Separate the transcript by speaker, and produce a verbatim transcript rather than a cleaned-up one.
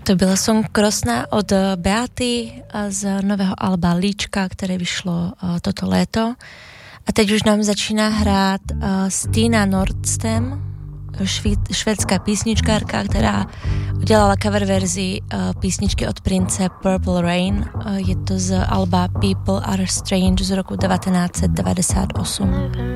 Speaker 1: To byla song Krosna od Beaty z nového alba Líčka, které vyšlo toto léto. A teď už nám začíná hrát Stina Nordström, švédská písničkárka, která udělala cover verzi písničky od Prince Purple Rain. Je to z alba People Are Strange z roku devätnásť devadesát osm.